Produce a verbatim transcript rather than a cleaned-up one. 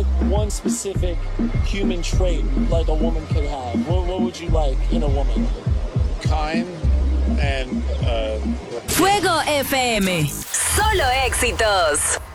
like one specific human trait like a woman could have? What, what would you like in a woman? Kind and uh Fuego F M. Solo éxitos.